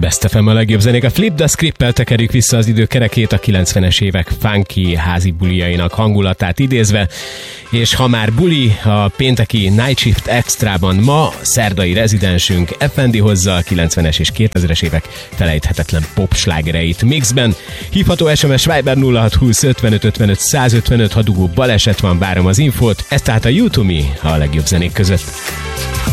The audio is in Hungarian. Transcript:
Best FM a legjobb zenék. A Flip the Script-el tekerjük vissza az időkerekét, a 90-es évek funky házi bulijainak hangulatát idézve, és ha már buli, a pénteki Night Shift Extrában ma szerdai rezidensünk FND hozza a 90-es és 2000-es évek felejthetetlen popslágereit mixben. Hívható SMS Viber 0620 55 55 155, ha dugó baleset van, várom az infót. Ez tehát a You to Me a legjobb zenék között.